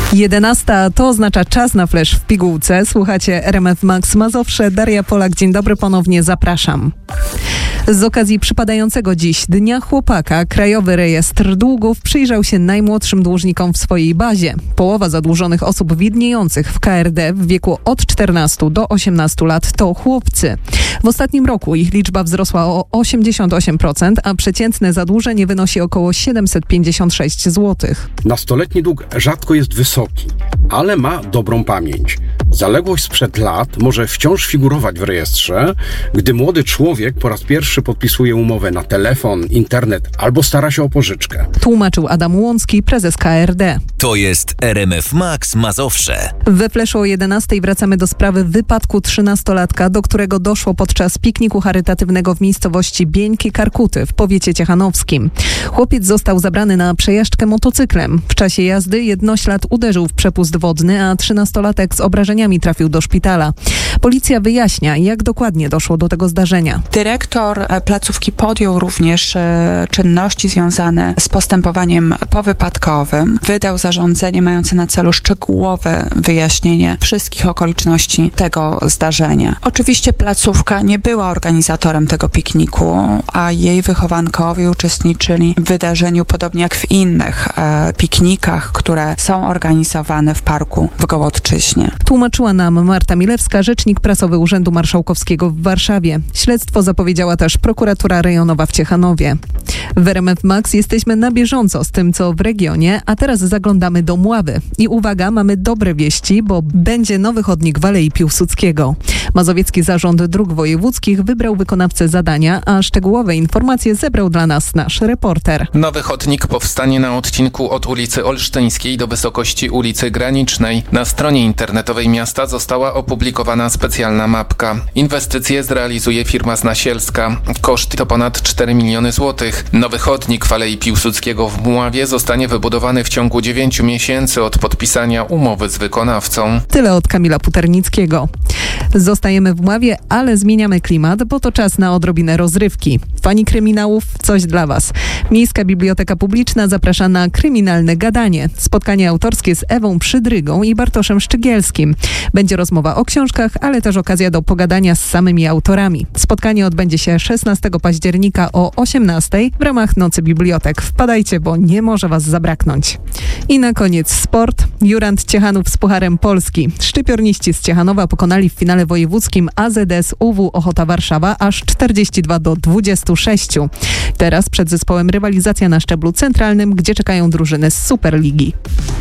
11 to oznacza czas na flash w pigułce. Słuchacie RMF Max Mazowsze. Daria Polak, dzień dobry ponownie, zapraszam. Z okazji przypadającego dziś Dnia Chłopaka Krajowy Rejestr Długów przyjrzał się najmłodszym dłużnikom w swojej bazie. Połowa zadłużonych osób widniejących w KRD w wieku od 14 do 18 lat to chłopcy. W ostatnim roku ich liczba wzrosła o 88%, a przeciętne zadłużenie wynosi około 756 zł. Nastoletni dług rzadko jest wysoki, ale ma dobrą pamięć. Zaległość sprzed lat może wciąż figurować w rejestrze, gdy młody człowiek po raz pierwszy podpisuje umowę na telefon, internet albo stara się o pożyczkę. Tłumaczył Adam Łącki, prezes KRD. To jest RMF Max Mazowsze. We Fleszu o 11 wracamy do sprawy wypadku 13-latka, do którego doszło podczas pikniku charytatywnego w miejscowości Bieńki Karkuty w powiecie ciechanowskim. Chłopiec został zabrany na przejażdżkę motocyklem. W czasie jazdy jednoślad uderzył w przepust wodny, a 13-latek z obrażeniami trafił do szpitala. Policja wyjaśnia, jak dokładnie doszło do tego zdarzenia. Dyrektor placówki podjął również czynności związane z postępowaniem powypadkowym. Wydał zarządzenie mające na celu szczegółowe wyjaśnienie wszystkich okoliczności tego zdarzenia. Oczywiście placówka nie była organizatorem tego pikniku, a jej wychowankowie uczestniczyli w wydarzeniu podobnie jak w innych piknikach, które są organizowane w parku w Gołodczyźnie. Tłumaczyła nam Marta Milewska, rzecznik prasowy Urzędu Marszałkowskiego w Warszawie. Śledztwo zapowiedziała też prokuratura rejonowa w Ciechanowie. W RMF Max jesteśmy na bieżąco z tym, co w regionie, a teraz zaglądamy do Mławy. I uwaga, mamy dobre wieści, bo będzie nowy chodnik w Alei Piłsudskiego. Mazowiecki Zarząd Dróg Wojewódzkich wybrał wykonawcę zadania, a szczegółowe informacje zebrał dla nas nasz reporter. Nowy chodnik powstanie na odcinku od ulicy Olsztyńskiej do wysokości ulicy Granicznej. Na stronie internetowej miasta została opublikowana specjalna mapka. Inwestycje zrealizuje firma z Nasielska. Koszt to ponad 4 miliony złotych. Nowy chodnik w Alei Piłsudskiego w Mławie zostanie wybudowany w ciągu 9 miesięcy od podpisania umowy z wykonawcą. Tyle od Kamila Puternickiego. Zostajemy w Mławie, ale zmieniamy klimat, bo to czas na odrobinę rozrywki. Fani kryminałów, coś dla Was. Miejska Biblioteka Publiczna zaprasza na kryminalne gadanie. Spotkanie autorskie z Ewą Przydrygą i Bartoszem Szczygielskim. Będzie rozmowa o książkach, ale też okazja do pogadania z samymi autorami. Spotkanie odbędzie się 16 października o 18 w ramach Nocy Bibliotek. Wpadajcie, bo nie może Was zabraknąć. I na koniec sport. Jurand Ciechanów z Pucharem Polski. Szczypiorniści z Ciechanowa pokonali w finale wojewódzkim AZS UW Ochota Warszawa aż 42-26. Teraz przed zespołem rywalizacja na szczeblu centralnym, gdzie czekają drużyny z Superligi.